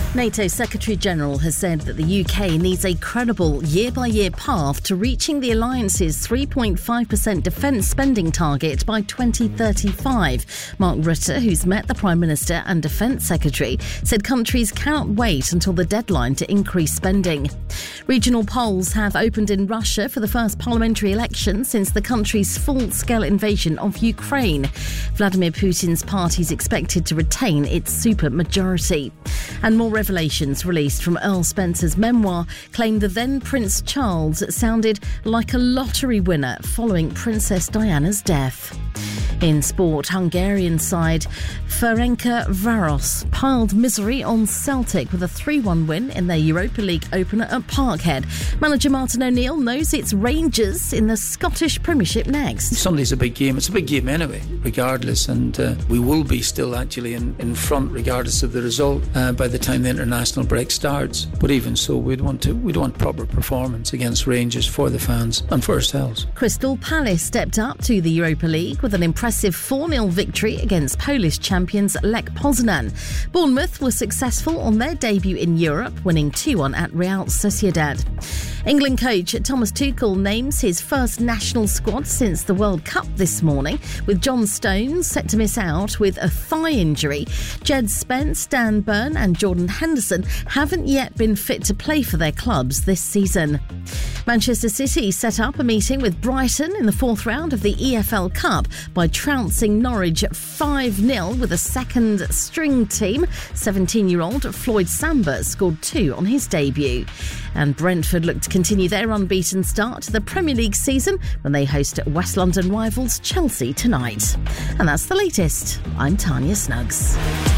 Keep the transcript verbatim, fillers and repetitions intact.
NATO Secretary-General has said that the U K needs a credible year-by-year path to reaching the alliance's three point five percent defence spending target by twenty thirty-five. Mark Rutte, who's met the Prime Minister and Defence Secretary, said countries cannot wait until the deadline to increase spending. Regional polls have opened in Russia for the first parliamentary election since the country's full-scale invasion of Ukraine. Vladimir Putin's party is expected to retain its supermajority. And more revelations released from Earl Spencer's memoir claim the then Prince Charles sounded like a lottery winner following Princess Diana's death. In sport, Hungarian side Ferencváros piled misery on Celtic with a three one win in their Europa League opener at Parkhead. Manager Martin O'Neill knows it's Rangers in the Scottish Premiership next. Sunday's a big game. It's a big game anyway, regardless, and uh, we will be still actually in, in front regardless of the result uh, by the time the international break starts. But even so, we'd want to we'd want proper performance against Rangers for the fans and for ourselves. Crystal Palace stepped up to the Europa League with an impressive four nil victory against Polish champions Lech Poznan. Bournemouth were successful on their debut in Europe, winning two one at Real Sociedad. England coach Thomas Tuchel names his first national squad since the World Cup this morning, with John Stones set to miss out with a thigh injury. Jed Spence, Dan Burn and Jordan Henderson haven't yet been fit to play for their clubs this season. Manchester City set up a meeting with Brighton in the fourth round of the E F L Cup by trouncing Norwich five nil with a second string team. seventeen-year-old Floyd Samba scored two on his debut. And Brentford look to continue their unbeaten start to the Premier League season when they host West London rivals Chelsea tonight. And that's the latest. I'm Tanya Snuggs.